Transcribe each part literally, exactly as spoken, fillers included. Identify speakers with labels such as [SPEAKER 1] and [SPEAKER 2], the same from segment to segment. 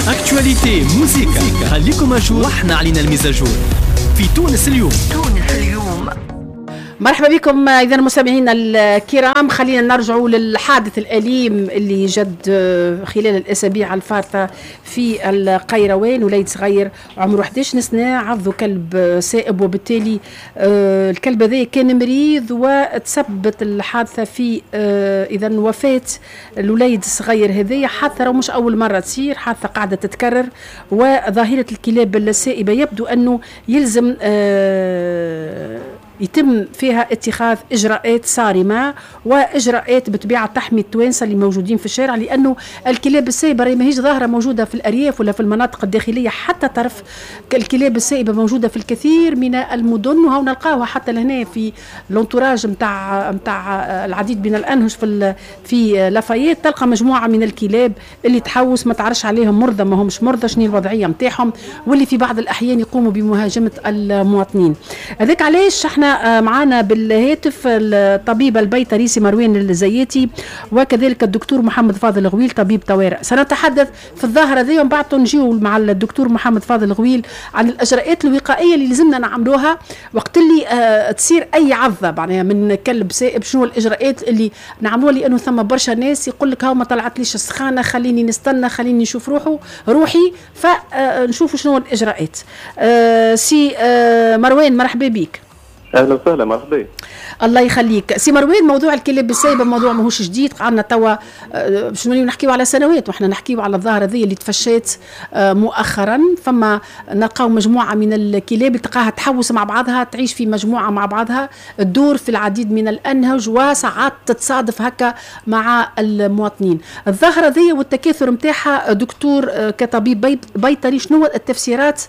[SPEAKER 1] اكتواليتي موسيقى خليكم اجور واحنا علينا المزاجور في تونس اليوم. تونس اليوم.
[SPEAKER 2] مرحبا بكم اذا مستمعينا الكرام. خلينا نرجعوا للحادث الاليم اللي جد خلال الاسابيع الفارطه في القيروان. وليد صغير عمره إحدى عشر سنه عض كلب سائب، وبالتالي الكلب هذا كان مريض وتسببت الحادثه في اذا وفاه الوليد الصغير هذايا. حادثه مش اول مره تصير، حادثه قاعده تتكرر، وظاهره الكلاب السائبه يبدو انه يلزم يتم فيها اتخاذ إجراءات صارمة وإجراءات بطبيعة تحمي التوانسة اللي موجودين في الشارع، لأنه الكلاب السائبة ما هيش ظاهرة موجودة في الأرياف ولا في المناطق الداخلية حتى طرف. الكلاب السائبة موجودة في الكثير من المدن، وهو نلقاوها حتى لهنا في لونتوراج متاع متاع العديد من الأنهش في في لافايت. تلقى مجموعة من الكلاب اللي تحوس ما تعرفش عليهم مرضى ما همش مرضى، شنو الوضعية متاعهم، واللي في بعض الأحيان يقوموا بمهاجمة المواطنين. هذاك علاش احنا معنا بالهاتف الطبيبة البيطري سي مروان الزياتي، وكذلك الدكتور محمد فاضل الغويل طبيب طوارئ. سنتحدث في الظاهرة ذي ومن بعد نجيو مع الدكتور محمد فاضل الغويل عن الإجراءات الوقائية اللي لازمنا نعملوها وقت اللي اه تصير أي عضة معناها من كلب سائب. شنو الإجراءات اللي نعملوها؟ لأنه ثم برشا ناس يقول لك هاو ما طلعت ليش السخانة، خليني نستنى، خليني نشوف روحه روحي، فنشوفوا شنو الإجراءات. اه سي اه مروان مرحبا بك.
[SPEAKER 3] اهلا وسهلا مرحبا.
[SPEAKER 2] الله يخليك سي مروان. موضوع الكلاب السائبه موضوع ماهوش جديد، قعدنا توا باش نحكيو على سنوات واحنا نحكيو على الظاهره ذي اللي تفشات مؤخرا. فما نلقاو مجموعه من الكلاب تلقاها تحوس مع بعضها، تعيش في مجموعه مع بعضها، تدور في العديد من الانهج، وساعات تتصادف هكا مع المواطنين. الظاهره ذي والتكاثر نتاعها دكتور كطبيب بيطري، شنو التفسيرات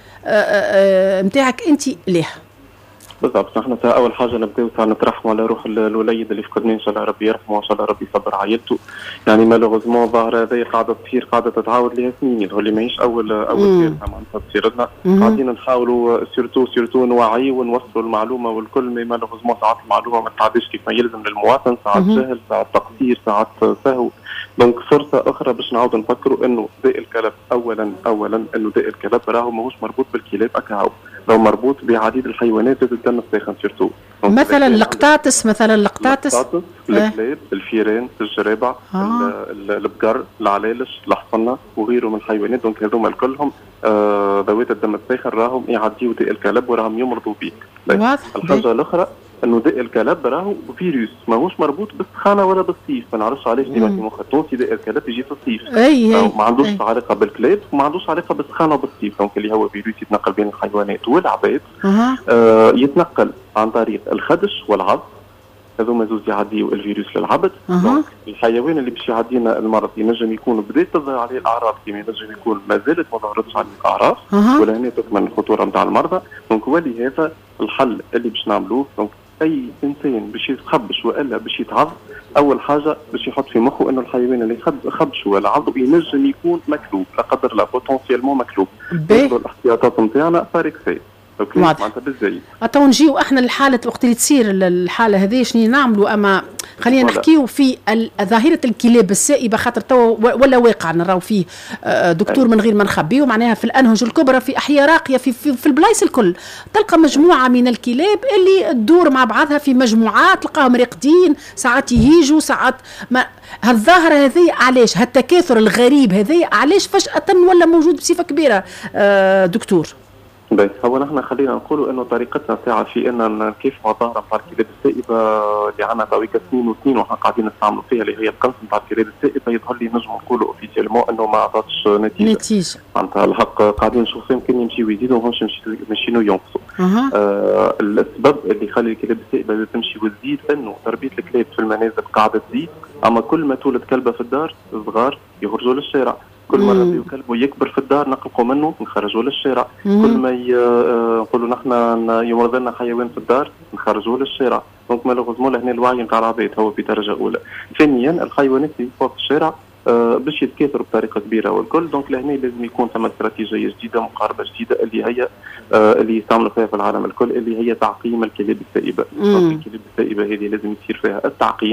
[SPEAKER 2] نتاعك انت ليها؟
[SPEAKER 3] بالضبط. نحن اول حاجه نبداو نترحموا على روح الوليد اللي فقدناه، ان شاء الله ربي يرحمه وان شاء الله ربي يصبر عائلته. يعني مالوغوزمون الظاهره هذه قاعده تصير قاعده تتعاود لها سنين، اللي ماهيش اول اول كارثه معناتها تصير لنا. قاعدين نحاولوا سيرتو سيرتو نوعي ونوصلوا المعلومه والكل، مي مالوغوزمون ساعات المعلومه ما تعديش كيف ما يلزم للمواطن، ساعات جهل، ساعات تقصير، ساعات سهو. دونك فرصه اخرى باش نعاودوا نفكروا انه داء الكلب اولا اولا انه داء الكلب راهو ماهوش مربوط بالكلاب اكاهو، راهو مربوط بعديد الحيوانات ذات الدم الساخن سيرتو.
[SPEAKER 2] مثلا اللقطاطس، مثلا اللقطاطس،
[SPEAKER 3] الكلاب، الفيران، الجرابع، آه. البقر، العلالش، الحصنه وغيره من الحيوانات. دونك هذوما الكلهم آه ذوات الدم الساخن راهم يعديوا داء الكلب وراهم يمرضوا به. الحاجه الاخرى انه داء الكلب راهو فيروس ماهوش مربوط بالسخانه ولا بالصيف. ما نعرفش علاش ديما في مخ التونسي داء الكلب يجي في الصيف،
[SPEAKER 2] اي
[SPEAKER 3] ما عندوش
[SPEAKER 2] أي.
[SPEAKER 3] علاقه بالكلاب وما عندوش علاقه بالسخانه وبالصيف. دونك اللي هو فيروس يتنقل بين الحيوانات والعباد.
[SPEAKER 2] أه.
[SPEAKER 3] آه يتنقل عن طريق الخدش والعض، هذوما زوز يعديوا الفيروس للعبد.
[SPEAKER 2] أه.
[SPEAKER 3] الحيوان اللي باش يعدينا المرض ينجم يكون بدات تظهر عليه الاعراض، كما ينجم يكون ما زالت ما ظهرتش عليه الاعراض،
[SPEAKER 2] أه.
[SPEAKER 3] ولا هنا تكمن الخطوره نتاع المرضى. دونك ولي هذا الحل اللي باش نعملوه. دونك اي انسان باش يتخبش والا باش يتعض، اول حاجه باش يحط في مخه انه الحيوان اللي خبش ولا عضو ينجم يكون مكلوب، لا قدر الله بوتونسيالمون مكلوب. الاحتياطات نتاعنا فاركسي اوكي معناتها بالزاي.
[SPEAKER 2] تو نجيو احنا للحاله وقت اللي تصير الحاله هذه شنو نعملوا. اما خلينا نحكيو في ظاهره الكلاب السائبه، خاطر تو ولا واقع نراو فيه دكتور من غير ما نخبيو، معناها في الانهج الكبرى في احياء راقيه في في, في البلايص الكل تلقى مجموعه من الكلاب اللي تدور مع بعضها في مجموعات، تلقاهم راقدين، ساعات يهيجوا ساعات ما. هالظاهره هذه علاش هالتكاثر الغريب هذه علاش فجاه ولا موجود بصفه كبيره دكتور؟
[SPEAKER 3] باهي هو نحن خلينا نقولوا انه طريقتنا ساعه في ان نكيفوا الظاهره نتاع الكلاب السائبه اللي عندنا تويكا سنين وسنين وحنا قاعدين نستعملوا فيها، اللي هي القنص نتاع الكلاب السائبه. يظهر لي نجم نقولوا اوفيسيالمون انه ما عطاتش نتيجه.
[SPEAKER 2] نتيجه
[SPEAKER 3] معناتها الحق قاعدين نشوفوا يمكن يمشيوا يزيدوا وهمش ماشيين ينقصوا.
[SPEAKER 2] أه.
[SPEAKER 3] آه السبب اللي يخلي الكلاب السائبه تمشي وتزيد انه تربيه الكلاب في المنازل قاعده تزيد، اما كل ما تولد كلبه في الدار صغار يخرجوا للشارع، كل ما نربيو كلبه يكبر في الدار نقلقوا منه نخرجوه للشارع،
[SPEAKER 2] مم.
[SPEAKER 3] كل ما نقولوا نحن يمرض لنا حيوان في الدار نخرجوه للشارع. دونك مالوغوزمون لهنا الوعي نتاع العباد هو بدرجه اولى. ثانيا الحيوانات اللي فوق الشارع آه باش يتكاثروا بطريقه كبيره والكل. دونك لهنا لازم يكون ثم استراتيجيه جديده، مقاربه جديده اللي هي آه اللي يستعملوا فيها في العالم الكل، اللي هي تعقيم الكلاب السائبه. الكلاب السائبه هذه لازم يصير فيها التعقيم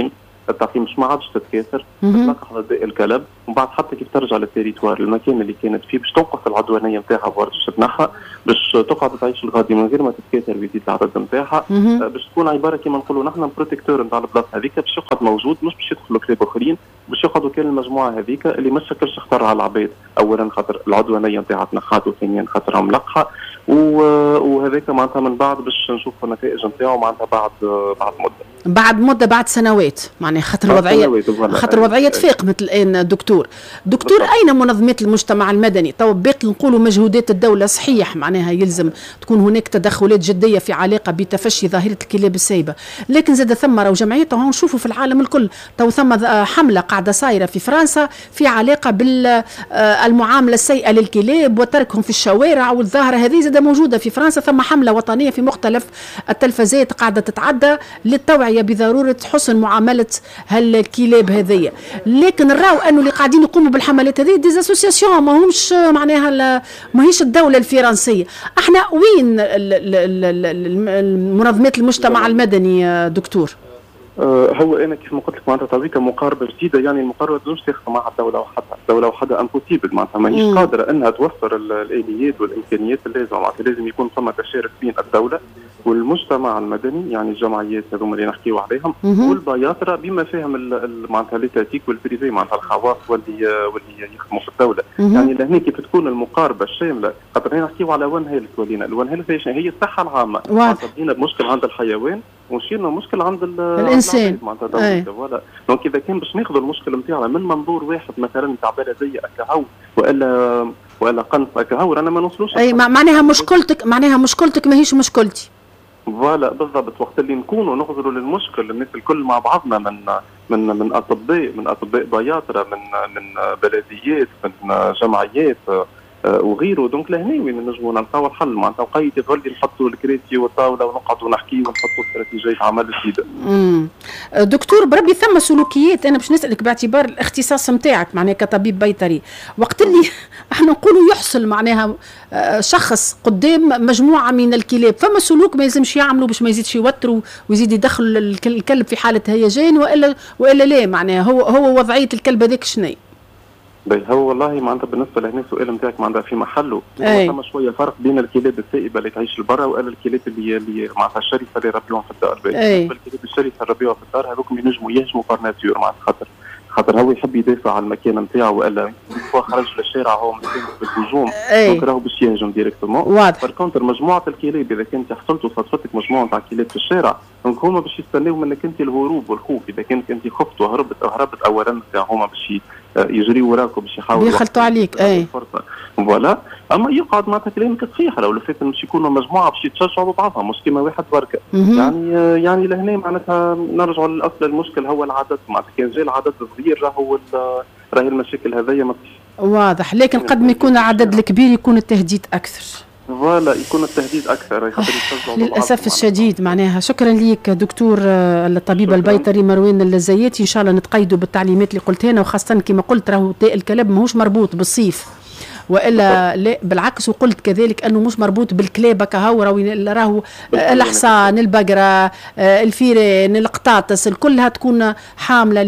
[SPEAKER 3] التعقيم مش ما عادش تتكاثر، تتلقح ضد الكلب، ومن بعد حتى كيف ترجع للتيريتوار المكان اللي كانت فيه باش توقف العدوانيه نتاعها برضه تنحى، باش تقعد تعيش الغادي من غير ما تتكاثر ويزيد العدد نتاعها، باش تكون عباره كما نقولوا نحن بروتيكتور نتاع البلاصه هذيك، باش يقعد موجود مش باش يدخلوا كلاب اخرين، باش يقعدوا كان المجموعه هذيك اللي ما تشكلش خطر على العباد، اولا خاطر العدوانيه نتاعها تنحات، وثانيا خاطرها ملقحه، وهذاك معناتها من بعد باش نشوفوا النتائج نتاعو معناتها بعد بعد مده
[SPEAKER 2] بعد مده بعد سنوات، معناها خاطر الوضعيه خاطر الوضعيه تفيق مثل الان. دكتور دكتور بالضبط. اين منظمات المجتمع المدني؟ تو باقي نقولوا مجهودات الدوله صحيح، معناها يلزم تكون هناك تدخلات جديه في علاقه بتفشي ظاهره الكلاب السايبه، لكن زاد ثم راهو جمعيات نشوفوا في العالم الكل، تو ثم حمله قاعده صايره في فرنسا في علاقه بالمعامله السيئه للكلاب وتركهم في الشوارع، والظاهره هذه زاد موجوده في فرنسا، ثم حمله وطنيه في مختلف التلفزات قاعده تتعدى للتوعيه بضروره حسن معامله هالكلاب هذيا. لكن نراو انه اللي قاعدين يقوموا بالحملات هذه دي اسوسياسيون، ما همش معناها ماهيش الدوله الفرنسيه. احنا وين منظمات المجتمع المدني دكتور؟
[SPEAKER 3] أه هو انا كيف ما قلت لك معناتها تويكا مقاربه جديده، يعني المقاربه تنجمش تاخذ معها الدوله وحدها، الدوله وحدها امبوسيبل، معناتها ماهيش قادره انها توفر الاليات والامكانيات اللازمه، معناتها لازم يكون ثم تشارك بين الدوله والمجتمع المدني، يعني الجمعيات هذوما اللي نحكيو عليهم والبياطره بما فيهم معناتها ليتاتيك والبريفي، معناتها الخواص واللي واللي يخدموا في الدوله. يعني لهنا كيف تكون المقاربه الشامله، خاطر هنا نحكيو على وان هيلث، ولينا الوان هيلث هي الصحه العامه، معناتها بدينا بمشكل عند الحيوان وشيلنا مشكل عند
[SPEAKER 2] الانسان
[SPEAKER 3] معناتها ولا دونك اذا كان باش ناخذوا المشكل نتاعنا من منظور واحد مثلا تاع بلديه اكاهو والا ولا قنص اكاهو، رانا ما نوصلوش.
[SPEAKER 2] اي معناها مشكلتك معناها مشكلتك ماهيش مشكلتي.
[SPEAKER 3] فوالا بالضبط، وقت اللي نكونوا نغزروا للمشكل الناس الكل مع بعضنا، من من من اطباء من اطباء بياطره، من من بلديات، من جمعيات وغيره، دونك لهنا وين نجموا نلقاو الحل، معناتها وقيت يظل نحطوا الكراسي والطاوله ونقعدوا نحكيوا ونحطوا استراتيجيه عمل جديده.
[SPEAKER 2] امم دكتور بربي ثم سلوكيات، انا باش نسالك باعتبار الاختصاص نتاعك معناها كطبيب بيطري، وقت اللي احنا نقولوا يحصل معناها شخص قدام مجموعه من الكلاب، فما سلوك ما يلزمش يعملوا باش ما يزيدش يوتروا ويزيد يدخل الكلب في حاله هيجان، والا والا لا معناها هو هو وضعيه الكلب هذاك شنو؟
[SPEAKER 3] باهي هو والله معناتها بالنسبه لهنا السؤال نتاعك معناتها في محله، ثم شويه فرق بين الكلاب السائبه اللي تعيش لبرا والا الكلاب اللي اللي معناتها الشرسه اللي يربيوهم في الدار. بالنسبه للكلاب الشرسه اللي يربيوها في الدار هذوكم ينجموا يهجموا بار ناتور، معناتها خاطر خاطر هو يحب يدافع على المكان نتاعو، والا هو خرج للشارع هو مستانس بالهجوم دونك راهو باش يهجم ديريكتومون. واضح. كونتر مجموعه الكلاب اذا كنت حصلت وصدفتك مجموعه تاع كلاب في الشارع، دونك هما باش يستناو منك انت الهروب والخوف، اذا كنت انت خفت وهربت هربت اولا هما باش يجري وراك وباش يحاولوا
[SPEAKER 2] يخلطوا عليك. اي
[SPEAKER 3] فوالا. اما يقعد معناتها كلامك صحيح، لو الفات باش يكونوا مجموعه باش يتشجعوا ببعضها، مش كيما واحد بركه. يعني يعني لهنا معناتها نرجعوا للاصل، المشكل هو العدد، معناتها كان جاي العدد صغير راهو راهي المشاكل هذيا ما
[SPEAKER 2] واضح، لكن قد ما يكون العدد الكبير يكون التهديد اكثر.
[SPEAKER 3] فوالا يكون التهديد اكثر
[SPEAKER 2] للاسف الشديد. معناها شكرا ليك دكتور الطبيب البيطري مروان الزياتي، ان شاء الله نتقيدوا بالتعليمات اللي قلتها لنا، وخاصه كما قلت راهو الكلب ماهوش مربوط بالصيف والا لا بالعكس، وقلت كذلك انه مش مربوط بالكلاب كهو، راهو الحصان البقره الفيران القطاطس كلها تكون حامله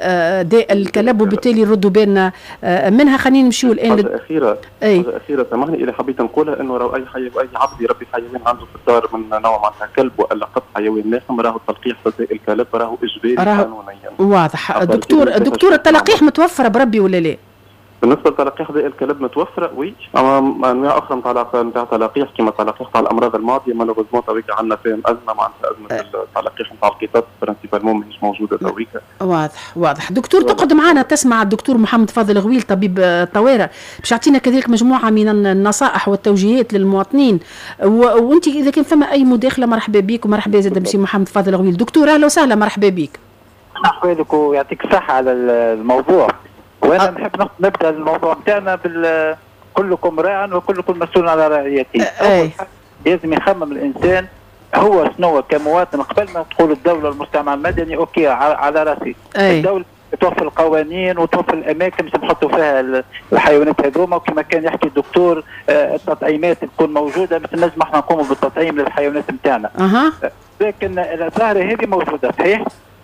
[SPEAKER 2] لداء الكلب، وبالتالي نردوا بالنا منها. خلينا نمشيو الان
[SPEAKER 3] حاجه اخيره حاجه اخيره سامحني اللي حبيت نقولها، انه راهو اي حي اي عبد يربي حيوان عنده في الدار من نوع معناتها كلب والا قط حيوان لاحم، راهو التلقيح بداء الكلب راهو اجباري قانونيا.
[SPEAKER 2] واضح. دكتور دكتور التلقيح متوفره بربي ولا لا؟
[SPEAKER 3] بالنسبه لتلقيح ذي الكلب متوفره، وي اما انواع اخرى نتاع نتاع تلقيح كما تلقيح تاع الامراض الماضيه مالوغوزمون تويكا عندنا فيهم ازمه، معناتها ازمه التلقيح نتاع القطط برانسيبالمون ماهيش موجوده تويكا. واضح
[SPEAKER 2] واضح. دكتور تقعد معنا تسمع الدكتور محمد فاضل غويل طبيب الطوارئ باش يعطينا كذلك مجموعه من النصائح والتوجيهات للمواطنين، وانت اذا كان فما اي مداخله مرحبا بك، ومرحبا زاد بسي محمد فاضل غويل. دكتور اهلا وسهلا، مرحبا بك.
[SPEAKER 4] احوالك ويعطيك الصحه على الموضوع. وانا أه. نحب نبدا الموضوع نتاعنا بال كلكم راع وكلكم مسؤول على رعيته.
[SPEAKER 2] أه.
[SPEAKER 4] لازم يخمم الانسان هو شنو كمواطن، قبل ما تقول الدوله المجتمع المدني اوكي على راسي.
[SPEAKER 2] أه.
[SPEAKER 4] الدوله توفر القوانين وتوفر الاماكن باش نحطوا فيها الحيوانات هذوما، وكما كان يحكي الدكتور التطعيمات تكون موجوده باش نجم احنا نقوموا بالتطعيم للحيوانات نتاعنا.
[SPEAKER 2] أه.
[SPEAKER 4] لكن الظاهره هذه موجوده صحيح،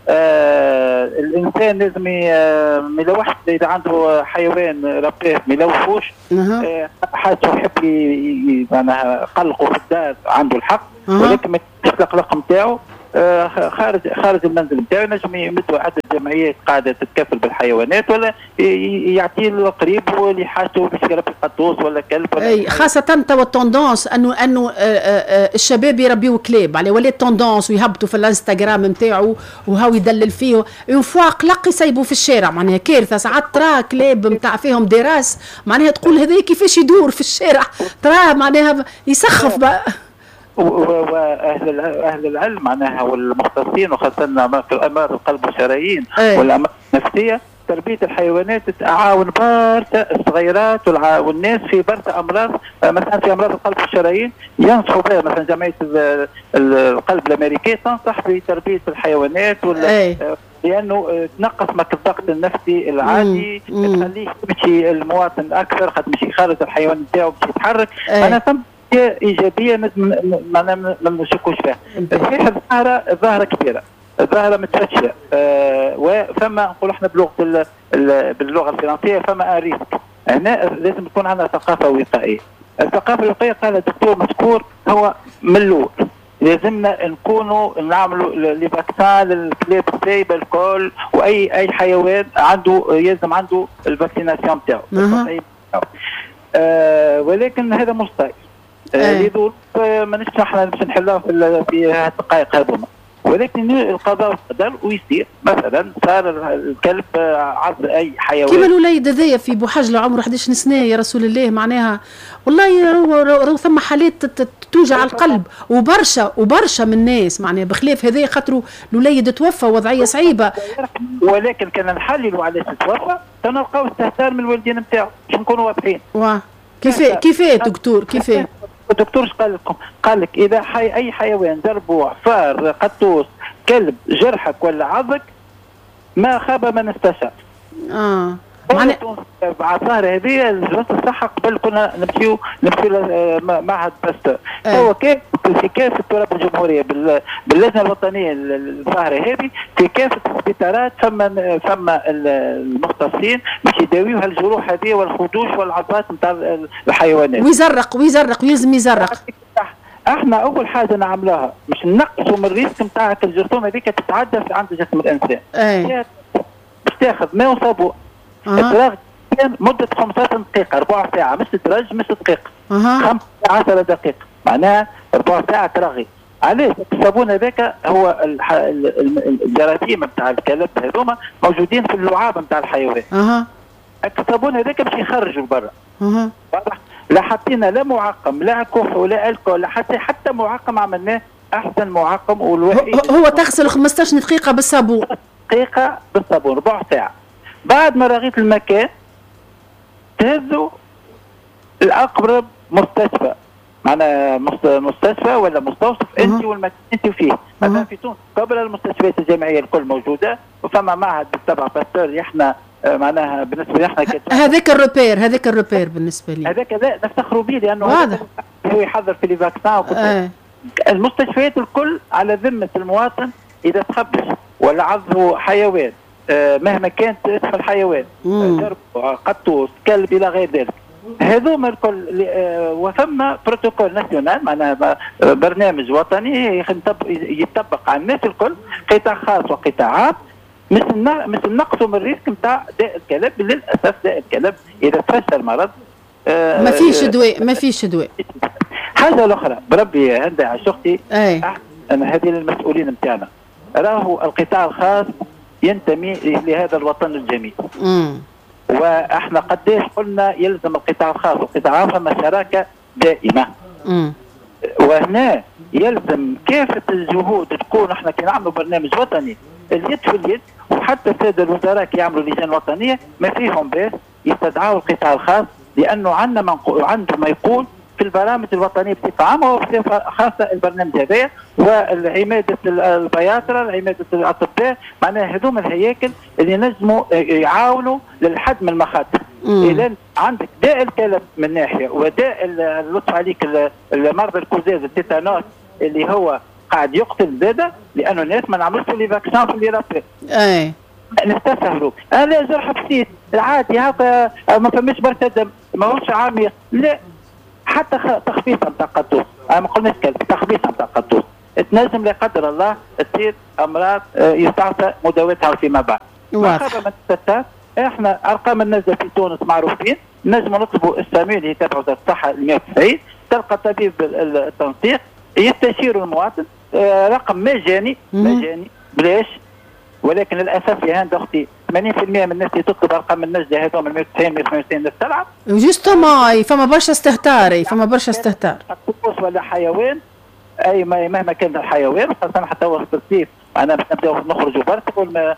[SPEAKER 4] آه الانسان لازم ما يلوحش اذا عنده حيوان رباه ما يلوحوش. آه حاجه يحب معناها قلقه في الدار عنده الحق، ولكن ما يكونش القلق نتاعو آه خارج خارج المنزل نتاعو. نجم يمدوا عدد جمعيات قاعده تتكفل بالحيوانات، ولا يعطي له قريب واللي حاجته باش يربي قطوس ولا كلب ولا
[SPEAKER 2] اي خاصه توا التوندونس انه انه الشباب يربيوا كلاب، على ولات توندونس ويهبطوا في الانستغرام نتاعو وهاو يدلل فيه اون فوا قلق يسيبوا في الشارع، معناها كارثه. ساعات ترى كلاب نتاع فيهم دراس معناها تقول هذا كيفاش يدور في الشارع، تراه معناها يسخف بقى.
[SPEAKER 4] واهل اهل العلم معناها والمختصين وخاصه في امراض القلب والشرايين والامراض النفسيه، تربيه الحيوانات تعاون برشا الصغيرات والناس في برشا امراض، مثلا في امراض القلب والشرايين ينصحوا بها. مثلا جمعيه القلب الامريكيه تنصح بتربيه الحيوانات ولا لانه تنقص مك الضغط النفسي العادي، تخليه يمشي المواطن اكثر، خاطر مش خارج الحيوان نتاعو باش يتحرك. انا ثم ايجابيه ما نشكوش فيها. صحيح الظاهره الظاهره كبيره، الظاهره متفتشه، أه وفما نقول احنا بلغه باللغه الفرنسيه فما ريسك. هنا لازم تكون عندنا ثقافه وقائيه. الثقافه الوقائيه قال الدكتور مذكور هو ملول، لازمنا نكونوا نعملوا لي فاكسان للكلاب السايبه الكل، واي اي حيوان عنده يلزم عنده الفاكسيناسيون نتاعو. أه ولكن هذا مش صحيح. لذلك ما نشرح باش نحلوها في في الدقائق هذوما، ولكن القضاء والقدر ويصير مثلا صار الكلب عض اي حيوان
[SPEAKER 2] كيما الوليد هذايا في بوحجله عمره احد عشر سنه يا رسول الله، معناها والله ثم حالات توجع القلب وبرشا وبرشا من الناس معناها بخلاف هذايا خاطروا الوليد توفى وضعيه صعيبه.
[SPEAKER 4] ولكن كان نحللوا علاش توفى تنلقاو استهتار من الوالدين نتاعو باش نكونوا واضحين.
[SPEAKER 2] واه كيفاه كيفاه دكتور كيفاه؟
[SPEAKER 4] الدكتور ايش قال لكم؟ قال لك اذا حي اي حيوان ضربوع فار قطوس كلب جرحك ولا عضك ما خاب من استشار.
[SPEAKER 2] اه
[SPEAKER 4] معنى عطار هذه وزارة الصحة قبل كنا نمشيو نمشيو معهد باستور. هو كيف في كافة تراب الجمهورية باللجنة الوطنية الظاهرة هذه في كافة السبيطارات ثم ثم المختصين باش يداويو هالجروح هذه والخدوش والعضات نتاع الحيوانات.
[SPEAKER 2] ويزرق ويزرق ويلزم يزرق.
[SPEAKER 4] احنا اول حاجه نعملوها باش نقصوا من الريسك نتاع الجرثومه هذيك تتعدى في عند جسم الانسان.
[SPEAKER 2] اي
[SPEAKER 4] باش تاخذ ماء وصابون إفراغ مدة خمسة عشر دقيقة، ربع ساعة، مش درج مش دقيقة. خمسة عشر دقيقة، معناها ربع ساعة ترغي. علاش؟ الصابون هذاك هو الجراثيم نتاع الكلب هذوما موجودين في اللعاب نتاع الحيوان.
[SPEAKER 2] اها.
[SPEAKER 4] الصابون هذاك باش يخرجوا لبرا. اها. لا حطينا لا معقم لا كحول ولا الكحول لا حتى حتى معقم عملناه احسن معقم والوحيد.
[SPEAKER 2] هو تغسل خمسطاش دقيقة بالصابون.
[SPEAKER 4] دقيقة بالصابون ربع ساعة. بعد ما رغيت المكان تهزوا الأقرب مستشفى، معنا مستشفى ولا مستوصف أنت والمكان أنت فيه. مثلا في تونس قبل المستشفيات الجامعية الكل موجودة، وفما معهد تبع باستور احنا معناها بالنسبة لنا
[SPEAKER 2] هذاك الروبير هذاك الروبير بالنسبة لي
[SPEAKER 4] هذاك لا نفتخروا به لأنه هذا هو يحضر في لي فاكسان وكل آه. المستشفيات الكل على ذمة المواطن إذا تخبش ولا عضه حيوان آه مهما كانت اسم الحيوان درب قطوس كلب الى غير ذلك هذوما الكل آه وثم بروتوكول ناسيونال معناها برنامج وطني يطبق على الناس الكل قطاع خاص وقطاع عام مش مش نقصوا من الريسك نتاع داء الكلب. للاسف داء الكلب اذا تفشى المرض
[SPEAKER 2] آه ما فيش دواء ما فيش دواء.
[SPEAKER 4] حاجه الاخرى بربي عندها عشقتي انا هذه المسؤولين نتاعنا راهو القطاع الخاص ينتمي لهذا الوطن الجميل. امم واحنا قديش قلنا يلزم القطاع الخاص والقطاع العام فما شراكه دائمه. امم وهنا يلزم كافه الجهود تكون احنا كي نعملوا برنامج وطني اليد في اليد وحتى الساده الوزراء كي يعملوا لجان وطنيه ما فيهم باس يستدعوا القطاع الخاص لانه عندنا من عنده ما يقول في البرامج الوطنيه بصفه عامه وبصفه خاصه البرنامج هذايا وعماده البياطره عماده الاطباء معناها هذوما الهياكل اللي نجموا يعاونوا للحد من المخاطر. اذا عندك داء الكلب من ناحيه وداء اللطف عليك المرضى الكوزاز التيتانوس اللي هو قاعد يقتل زاده لانه الناس ما نعملوش لي فاكسان في لي رابري.
[SPEAKER 2] اي
[SPEAKER 4] نستسهلوا هذا جرح بسيط عادي هذا ما فماش برشا دم ماهوش عامي لا حتى تخفيفا نتاع قطوس ما قلناش كلمه تخفيفا نتاع قطوس تنجم لا قدر الله تصير امراض يستعصى مداواتها فيما بعد.
[SPEAKER 2] واضح.
[SPEAKER 4] من الستات احنا ارقام النزله في تونس معروفين نجم نطلبوا السامين اللي يتابعوا وزاره الصحه مئة وتسعين تلقى طبيب التنسيق يستشير المواطن رقم مجاني مجاني بلاش ولكن للاسف يا هند اختي ثمانين بالمئة من الناس اللي تطلب ارقام النجده هذول من مئة وتسعين مئة وثمانية وتسعين الناس تلعب
[SPEAKER 2] جوستومون فما برشا استهتار فما برشا استهتار
[SPEAKER 4] ولا حيوان اي مهما كان الحيوان خاصه حتى وقت الصيف انا باش نبداو نخرجوا برا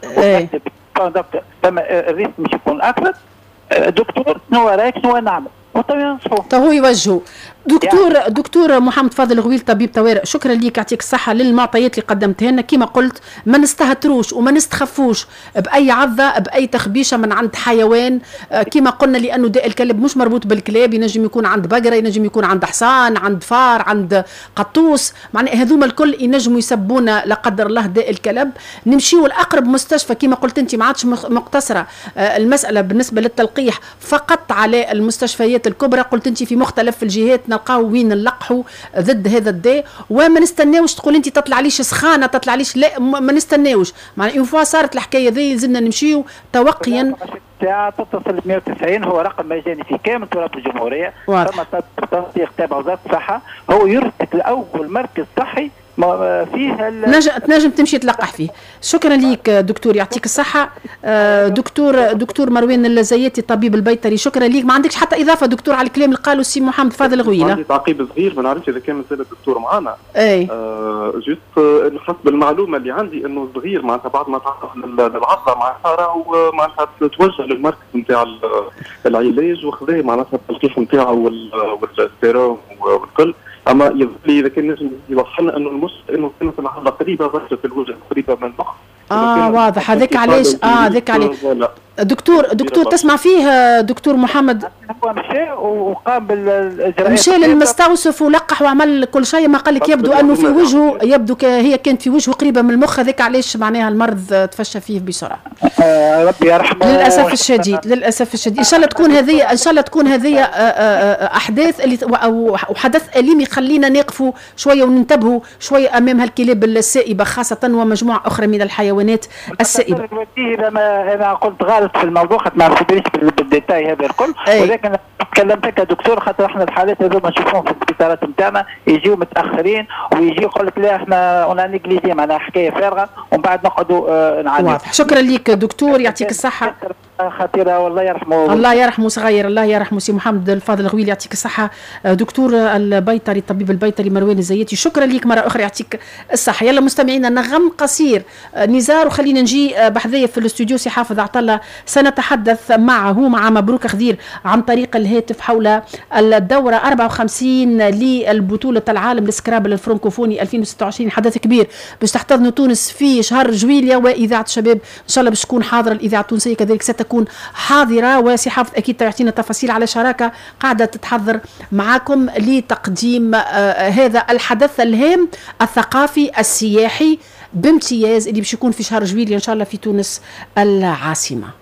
[SPEAKER 4] فما الريسك مش يكون اكثر. دكتور شنو رايك شنو نعمل؟
[SPEAKER 2] تو هو يوجهوا دكتور يعني. دكتور محمد فاضل غويل طبيب طوارئ شكرا ليك يعطيك الصحه للمعطيات اللي قدمتها لنا. كما قلت ما نستهتروش وما نستخفوش باي عضه باي تخبيشه من عند حيوان كما قلنا لانه داء الكلب مش مربوط بالكلاب ينجم يكون عند بقره ينجم يكون عند حصان عند فار عند قطوس معناها هذوما الكل ينجموا يسبونا لا قدر الله داء الكلب. نمشيو لاقرب مستشفى كما قلت انت ما عادش مقتصره المساله بالنسبه للتلقيح فقط على المستشفيات الكبرى قلت انت في مختلف الجهات نلقاو وين نلقحوا ضد هذا الداء وما نستناوش تقول انت تطلع ليش سخانه تطلع ليش لا ما نستناوش معناها اون فوا صارت الحكايه ذي لازمنا نمشيو توقيا
[SPEAKER 4] ساعة تتصل ب مئة وتسعين هو رقم مجاني في كامل تراب الجمهوريه ثم تنسيق تابع وزاره الصحه هو يرتك لاول مركز صحي فيه
[SPEAKER 2] نجم تنجم تمشي تلقح فيه. شكرا ليك دكتور يعطيك الصحه. دكتور دكتور مروان الزياتي طبيب البيطري شكرا ليك. ما عندكش حتى اضافه دكتور على الكلام اللي قاله السي محمد فاضل غويله؟
[SPEAKER 3] عندي تعقيب صغير ما نعرفش اذا كان مازال الدكتور معنا.
[SPEAKER 2] اي
[SPEAKER 3] آه جوست حسب المعلومه اللي عندي انه صغير معناتها بعد ما تعرض للعضه معناتها راهو معناتها توجه للمركز نتاع العلاج وخذا معناتها التلقيح نتاعه والسيروم والكل. اما يظهر لي اذا كان نجم يوضح لنا انه المشكله انه كانت العضله قريبه برشا في الوجه قريبه من المخ.
[SPEAKER 2] اه واضح هذاك علاش اه هذاك علاش دكتور دكتور تسمع فيه دكتور محمد
[SPEAKER 4] هو مشى وقام بالاجراءات
[SPEAKER 2] مشى للمستوصف ولقح وعمل كل شيء ما قال لك يبدو انه في وجهه يبدو هي كانت في وجهه قريبه من المخ هذاك علاش معناها المرض تفشى فيه بسرعه.
[SPEAKER 4] آه ربي يرحمه
[SPEAKER 2] للاسف الشديد للاسف الشديد. ان شاء الله تكون هذه ان شاء الله تكون هذه احداث اللي او حدث اليم يخلينا نقفوا شويه وننتبهوا شويه امام هالكلاب السائبه خاصه ومجموعه اخرى من الحيوانات السائبه.
[SPEAKER 4] انا قلت غلط في الموضوع خاطر ما نخبرش بالديتاي هذا الكل ولكن تكلمت كدكتور خاطر احنا الحالات هذوما نشوفوهم في السبيطارات نتاعنا يجيو متاخرين ويجي يقول لك لا احنا اون نيجليزي معناها حكايه فارغه ومن بعد نقعدوا آه نعانيو.
[SPEAKER 2] واضح. شكرا ليك دكتور يعطيك الصحه.
[SPEAKER 4] خطيره والله يرحمه
[SPEAKER 2] الله يرحمه صغير الله يرحمه سي محمد الفاضل الغويل يعطيك الصحه. دكتور البيطري الطبيب البيطري مروان الزياتي شكرا ليك مره اخرى يعطيك الصحه. يلا مستمعينا نغم قصير نزار وخلينا نجي بحذايا في الاستوديو سي حافظ عطله سنتحدث معه مع مبروك خضير عن طريق الهاتف حول الدوره أربعة وخمسين للبطوله العالم للسكرابل الفرنكوفوني ألفين وستة وعشرين حدث كبير باش تحتضن تونس في شهر جويليا واذاعه الشباب ان شاء الله باش تكون حاضره الاذاعه التونسيه كذلك ستكون تكون حاضرة وسي حافظ أكيد تعطينا تفاصيل على شراكة قاعدة تتحضر معكم لتقديم آه هذا الحدث الهام الثقافي السياحي بامتياز اللي باش يكون في شهر جويليا إن شاء الله في تونس العاصمة.